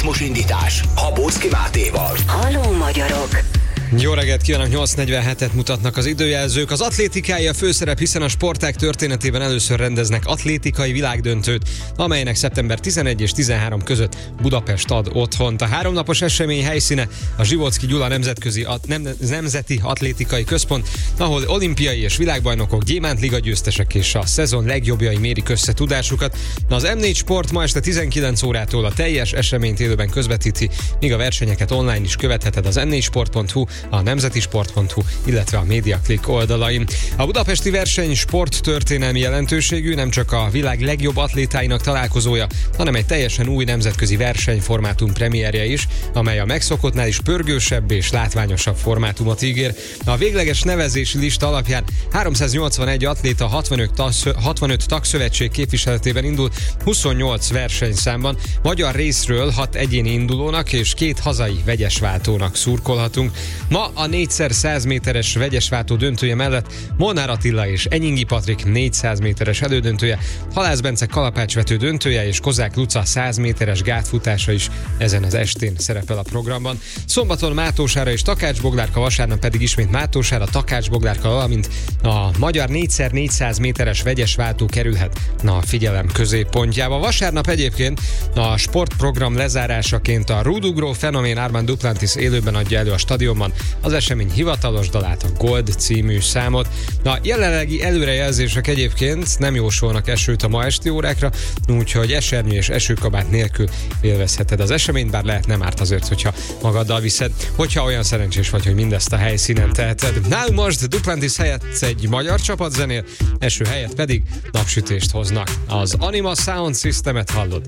ritmus indítás Habóczki Mátéval. Halló magyarok! Jó reggelt kívánok, 8:47-et mutatnak az időjelzők. Az atlétikája a főszerep, hiszen a sportág történetében először rendeznek atlétikai világdöntőt, amelynek szeptember 11 és 13 között Budapest ad otthont. A háromnapos esemény helyszíne a Zsivocki Gyula Nemzeti Atlétikai Központ, ahol olimpiai és világbajnokok, gyémántliga győztesek és a szezon legjobbjai mérik össze tudásukat. Az M4 Sport ma este 19 órától a teljes eseményt élőben közvetíti, míg a versenyeket online is követheted az m4sport.hu, a nemzetisport.hu, illetve a MediaClick oldalain. A budapesti verseny sporttörténelmi jelentőségű, nem csak a világ legjobb atlétáinak találkozója, hanem egy teljesen új nemzetközi versenyformátum premierje is, amely a megszokottnál is pörgősebb és látványosabb formátumot ígér. A végleges nevezési lista alapján 381 atléta 65 tagszövetség képviseletében indul 28 versenyszámban. Magyar részről 6 egyéni indulónak és 2 hazai vegyesváltónak szurkolhatunk. Ma a 4x100 méteres vegyesváltó döntője mellett Molnár Attila és Enyingi Patrik 400 méteres elődöntője, Halász Bence kalapácsvető döntője és Kozák Luca 100 méteres gátfutása is ezen az estén szerepel a programban. Szombaton Mátósára és Takácsboglárka, vasárnap pedig ismét Mátósára, Takácsboglárka, valamint a magyar 4x400 méteres vegyesváltó kerülhet a figyelem középpontjába. Vasárnap egyébként a sportprogram lezárásaként a rúdugró fenomén Armand Duplantis élőben adja elő a stadionban az esemény hivatalos dalát, a Gold című számot. A jelenlegi előrejelzések egyébként nem jósolnak esőt a ma esti órákra, úgyhogy esernyő és esőkabát nélkül élvezheted az eseményt, bár lehet nem árt azért, hogyha magaddal viszed, hogyha olyan szerencsés vagy, hogy mindezt a helyszínen teheted. Nálunk most Duplantis helyett egy magyar csapat zenél, eső helyett pedig napsütést hoznak. Az Anima Sound Systemet hallod.